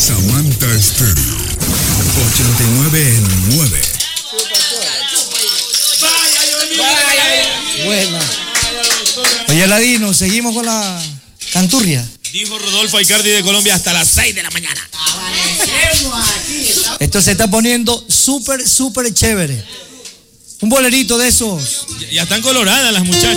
Samantha Estéreo 89.9. Buena. Oye, Ladino, seguimos con la canturria. Dijo Rodolfo Aicardi de Colombia hasta las 6 de la mañana. Esto se está poniendo súper chévere. Un bolerito de esos. Ya están coloradas las muchachas.